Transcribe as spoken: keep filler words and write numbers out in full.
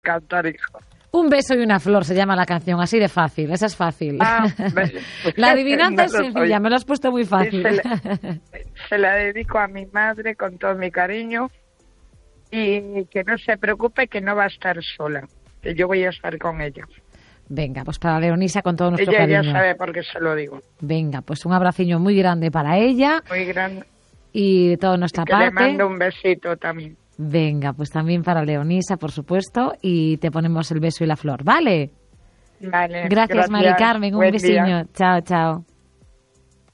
cantar, hijo. Un beso y una flor se llama la canción, así de fácil, esa es fácil. Ah, la adivinanza no es sencilla, me lo has puesto muy fácil. Se la, se la dedico a mi madre con todo mi cariño y que no se preocupe que no va a estar sola, que yo voy a estar con ella. Venga, pues para Leonisa con todo nuestro ella cariño. Ella ya sabe por qué se lo digo. Venga, pues un abraciño muy grande para ella. Muy grande. Y de toda nuestra y que parte. Le mando un besito también. Venga, pues también para Leonisa, por supuesto, y te ponemos el beso y la flor, ¿vale? Vale. Gracias, gracias. Mari Carmen, un Buen besiño. Día. Chao, chao.